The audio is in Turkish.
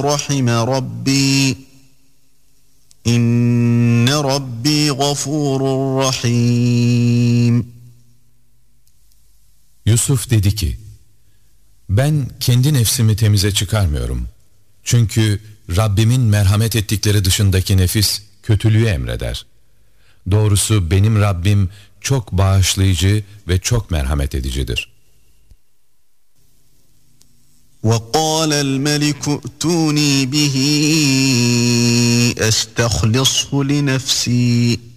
رحم ربي إن ربي غفور رحيم. Yusuf dedi ki, ben kendi nefsimi temize çıkarmıyorum. Çünkü Rabbimin merhamet ettikleri dışındaki nefis kötülüğü emreder. Doğrusu benim Rabbim çok bağışlayıcı ve çok merhamet edicidir. وَقَالَ الْمَلِكُ ائْتُونِي بِهِ أَسْتَخْلِصْهُ لِنَفْسِي